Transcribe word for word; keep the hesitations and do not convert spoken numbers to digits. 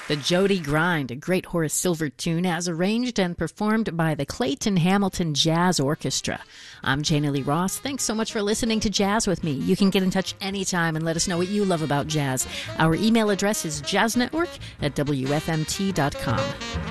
The Jody Grind, a great Horace Silver tune, as arranged and performed by the Clayton Hamilton Jazz Orchestra. I'm Jana Lee Ross. Thanks so much for listening to Jazz with me. You can get in touch anytime and let us know what you love about jazz. Our email address is jazznetwork at w f m t dot com.